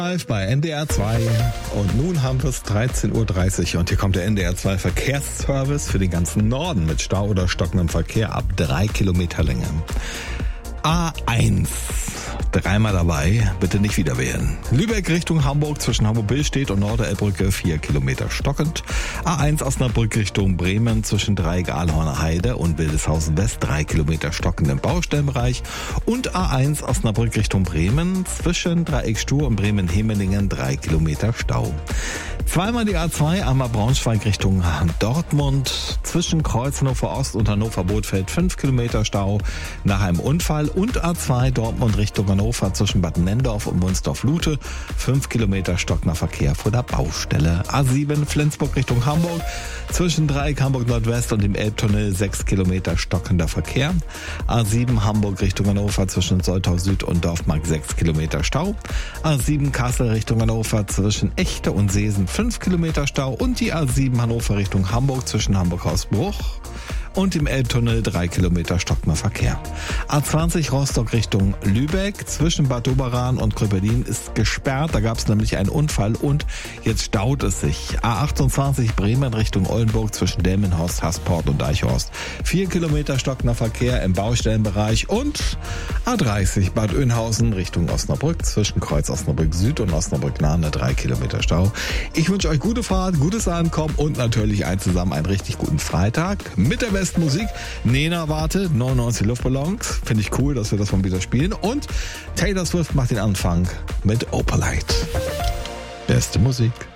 Live bei NDR 2 und nun haben wir es 13.30 Uhr und hier kommt der NDR 2 Verkehrsservice für den ganzen Norden mit Stau oder stockendem Verkehr ab 3 Kilometer Länge. A1, dreimal dabei, bitte nicht wieder wählen. Lübeck Richtung Hamburg zwischen Hamburg-Billstedt und Norderelbbrücke 4 Kilometer stockend. A1 Osnabrück Richtung Bremen zwischen Dreieck-Ahlhorner Heide und Wildeshausen West 3 Kilometer stockend im Baustellenbereich. Und A1 Osnabrück Richtung Bremen zwischen Dreieck Stur und Bremen-Hemelingen 3 Kilometer Stau. Zweimal die A2, einmal Braunschweig Richtung Dortmund zwischen Kreuz Hannover Ost und Hannover Bothfeld 5 Kilometer Stau nach einem Unfall und A2 Dortmund Richtung Hannover zwischen Bad Nendorf und Wunsdorf-Lute 5 Kilometer stockender Verkehr vor der Baustelle. A7 Flensburg Richtung Hamburg zwischen Dreieck Hamburg Nordwest und dem Elbtunnel 6 Kilometer stockender Verkehr. A7 Hamburg Richtung Hannover zwischen Soltau Süd und Dorfmark 6 Kilometer Stau. A7 Kassel Richtung Hannover zwischen Echte und Seesen 5 Kilometer Stau und die A7 Hannover Richtung Hamburg zwischen Hamburg-Hausbruch und im Elbtunnel 3 Kilometer stockender Verkehr. A20 Rostock Richtung Lübeck zwischen Bad Doberan und Kröpelin ist gesperrt. Da gab es nämlich einen Unfall und jetzt staut es sich. A28 Bremen Richtung Oldenburg zwischen Delmenhorst, Hasport und Eichhorst 4 Kilometer stockender Verkehr im Baustellenbereich und A30 Bad Oeynhausen Richtung Osnabrück zwischen Kreuz Osnabrück Süd und Osnabrück Nahne 3 Kilometer Stau. Ich wünsche euch gute Fahrt, gutes Ankommen und natürlich zusammen einen richtig guten Freitag mit der besten Musik. Nena wartet, 99 Luftballons. Finde ich cool, dass wir das mal wieder spielen. Und Taylor Swift macht den Anfang mit Opalite. Beste Musik.